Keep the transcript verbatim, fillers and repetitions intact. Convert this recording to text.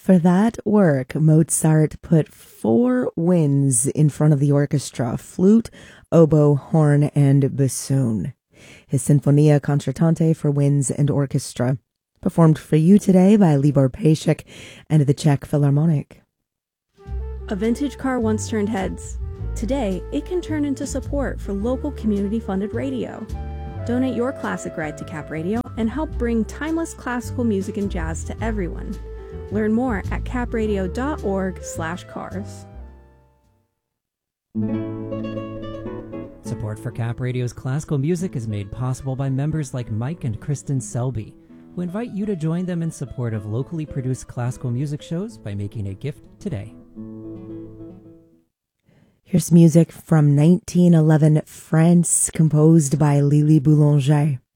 For that work, Mozart put four winds in front of the orchestra: flute, oboe, horn, and bassoon. His Sinfonia Concertante for Winds and Orchestra, performed for you today by Libor Pejcik and the Czech Philharmonic. A vintage car once turned heads. Today, it can turn into support for local community-funded radio. Donate your classic ride to Cap Radio and help bring timeless classical music and jazz to everyone. Learn more at capradio.org slash cars. Support for Cap Radio's classical music is made possible by members like Mike and Kristen Selby, who invite you to join them in support of locally produced classical music shows by making a gift today. Here's music from nineteen eleven France, composed by Lili Boulanger.